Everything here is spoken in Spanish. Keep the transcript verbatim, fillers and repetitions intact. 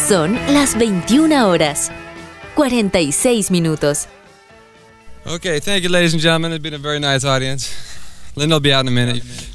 Son las veintiuna horas, cuarenta y seis minutos. Okay, thank you, ladies and gentlemen. It's been a very nice audience. Linda will be out in a minute.